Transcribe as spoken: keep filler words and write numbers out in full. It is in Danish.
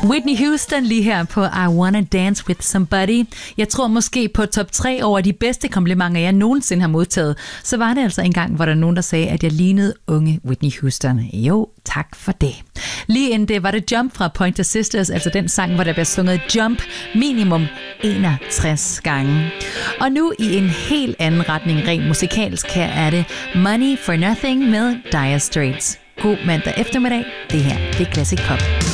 Whitney Houston lige her på I Wanna Dance With Somebody. Jeg tror måske på top tre over de bedste komplimenter, jeg nogensinde har modtaget. Så var det altså en gang, hvor der nogen, der sagde, at jeg lignede unge Whitney Houston. Jo, tak for det. Lige inden det var det Jump fra Pointer Sisters, altså den sang, hvor der bliver sunget Jump minimum enogtres gange. Og nu i en helt anden retning, rent musikalsk, her er det Money for Nothing med Dire Straits. God mandag eftermiddag. Det her, det er Classic Pop.